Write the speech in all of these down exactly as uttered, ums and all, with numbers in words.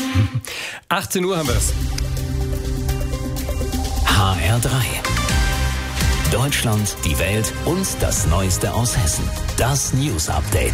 achtzehn Uhr haben wir es. H R drei. Deutschland, die Welt und das Neueste aus Hessen. Das News Update.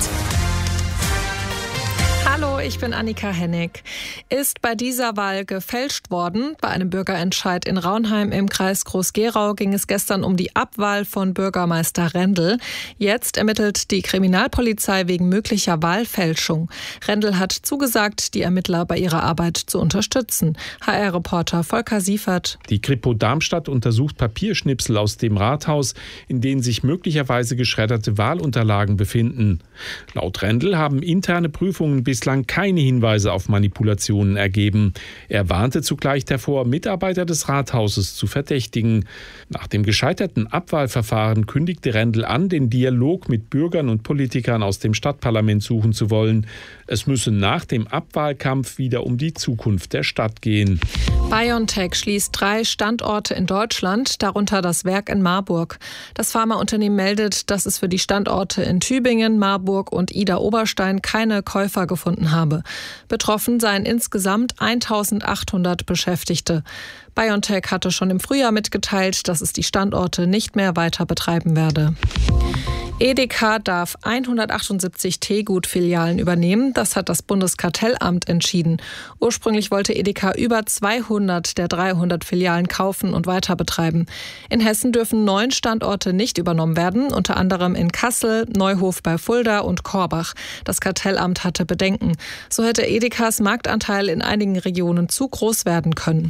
Hallo, ich bin Annika Hennig. Ist bei dieser Wahl gefälscht worden? Bei einem Bürgerentscheid in Raunheim im Kreis Groß-Gerau ging es gestern um die Abwahl von Bürgermeister Rendel. Jetzt ermittelt die Kriminalpolizei wegen möglicher Wahlfälschung. Rendel hat zugesagt, die Ermittler bei ihrer Arbeit zu unterstützen. H R-Reporter Volker Siefert. Die Kripo Darmstadt untersucht Papierschnipsel aus dem Rathaus, in denen sich möglicherweise geschredderte Wahlunterlagen befinden. Laut Rendel haben interne Prüfungen bislang keine Hinweise auf Manipulationen ergeben. Er warnte zugleich davor, Mitarbeiter des Rathauses zu verdächtigen. Nach dem gescheiterten Abwahlverfahren kündigte Rendel an, den Dialog mit Bürgern und Politikern aus dem Stadtparlament suchen zu wollen. Es müsse nach dem Abwahlkampf wieder um die Zukunft der Stadt gehen. BioNTech schließt drei Standorte in Deutschland, darunter das Werk in Marburg. Das Pharmaunternehmen meldet, dass es für die Standorte in Tübingen, Marburg und Idar-Oberstein keine Käufer gefunden habe. Betroffen seien insgesamt eintausendachthundert Beschäftigte. BioNTech hatte schon im Frühjahr mitgeteilt, dass es die Standorte nicht mehr weiter betreiben werde. Edeka darf hundertachtundsiebzig Teegut-Filialen übernehmen. Das hat das Bundeskartellamt entschieden. Ursprünglich wollte Edeka über zweihundert der dreihundert Filialen kaufen und weiter betreiben. In Hessen dürfen neun Standorte nicht übernommen werden, unter anderem in Kassel, Neuhof bei Fulda und Korbach. Das Kartellamt hatte Bedenken. So hätte Edekas Marktanteil in einigen Regionen zu groß werden können.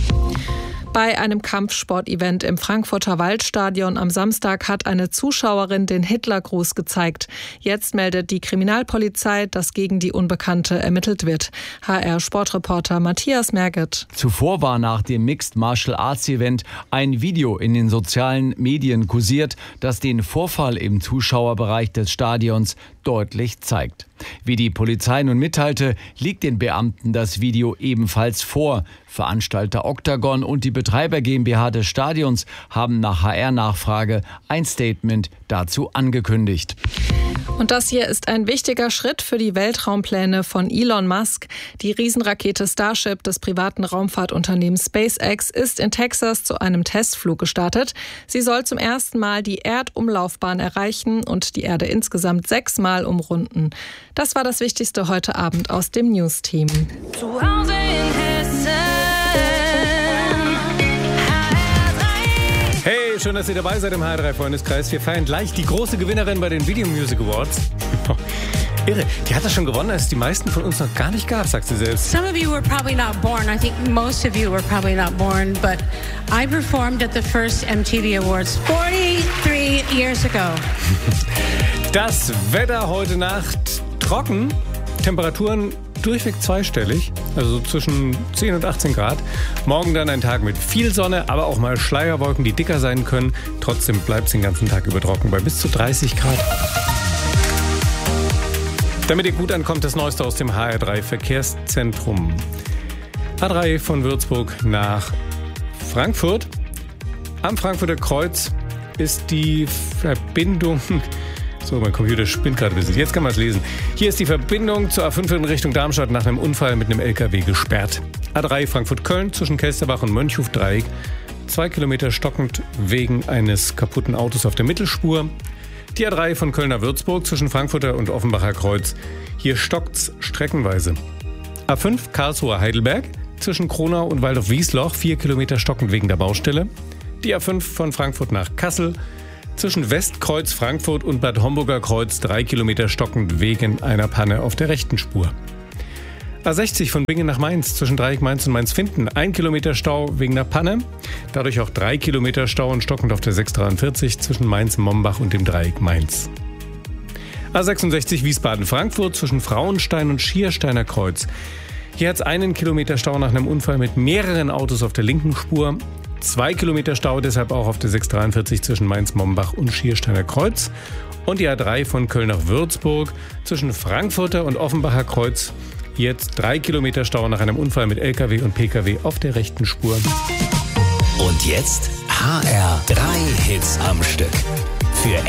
Bei einem Kampfsportevent im Frankfurter Waldstadion am Samstag hat eine Zuschauerin den Hitlergruß gezeigt. Jetzt meldet die Kriminalpolizei, dass gegen die Unbekannte ermittelt wird. H R-Sportreporter Matthias Merget. Zuvor war nach dem Mixed Martial Arts Event ein Video in den sozialen Medien kursiert, das den Vorfall im Zuschauerbereich des Stadions deutlich zeigt. Wie die Polizei nun mitteilte, liegt den Beamten das Video ebenfalls vor. Veranstalter Octagon und die Betreiber GmbH des Stadions haben nach H R-Nachfrage ein Statement dazu angekündigt. Und das hier ist ein wichtiger Schritt für die Weltraumpläne von Elon Musk. Die Riesenrakete Starship des privaten Raumfahrtunternehmens SpaceX ist in Texas zu einem Testflug gestartet. Sie soll zum ersten Mal die Erdumlaufbahn erreichen und die Erde insgesamt sechsmal umrunden. Das war das Wichtigste heute Abend aus dem News-Team. Zu Hause in Hessen. Hey, schön, dass ihr dabei seid im H R drei Freundeskreis. Wir feiern gleich die große Gewinnerin bei den Video Music Awards. Irre, die hat das schon gewonnen, als es die meisten von uns noch gar nicht gab, sagt sie selbst. Some of you were probably not born. I think most of you were probably not born, but I performed at the first M T V Awards forty-three years ago. Das Wetter heute Nacht trocken, Temperaturen durchweg zweistellig, also zwischen zehn und achtzehn Grad. Morgen dann ein Tag mit viel Sonne, aber auch mal Schleierwolken, die dicker sein können. Trotzdem bleibt es den ganzen Tag über trocken bei bis zu dreißig Grad. Damit ihr gut ankommt, das Neueste aus dem H R drei Verkehrszentrum. A drei von Würzburg nach Frankfurt. Am Frankfurter Kreuz ist die Verbindung... So, mein Computer spinnt gerade ein bisschen. Jetzt kann man es lesen. Hier ist die Verbindung zur A fünf in Richtung Darmstadt nach einem Unfall mit einem L K W gesperrt. A drei Frankfurt-Köln zwischen Kelsterbach und Mönchhof-Dreieck. Zwei Kilometer stockend wegen eines kaputten Autos auf der Mittelspur. Die A drei von Köln nach Würzburg zwischen Frankfurter und Offenbacher Kreuz. Hier stockt's streckenweise. A fünf Karlsruhe-Heidelberg zwischen Kronau und Waldorf-Wiesloch. Vier Kilometer stockend wegen der Baustelle. Die A fünf von Frankfurt nach Kassel. Zwischen Westkreuz Frankfurt und Bad Homburger Kreuz drei Kilometer stockend wegen einer Panne auf der rechten Spur. A sechzig von Bingen nach Mainz zwischen Dreieck Mainz und Mainz-Finden. Ein Kilometer Stau wegen der Panne. Dadurch auch drei Kilometer Stau und stockend auf der sechs dreiundvierzig zwischen Mainz-Mombach und dem Dreieck Mainz. A sechsundsechzig Wiesbaden-Frankfurt zwischen Frauenstein und Schiersteiner Kreuz. Hier hat es einen Kilometer Stau nach einem Unfall mit mehreren Autos auf der linken Spur. Zwei Kilometer Stau deshalb auch auf der sechs dreiundvierzig zwischen Mainz-Mombach und Schiersteiner Kreuz. Und die A drei von Köln nach Würzburg zwischen Frankfurter und Offenbacher Kreuz. Jetzt drei Kilometer Stau nach einem Unfall mit L K W und P K W auf der rechten Spur. Und jetzt H R drei Hits am Stück.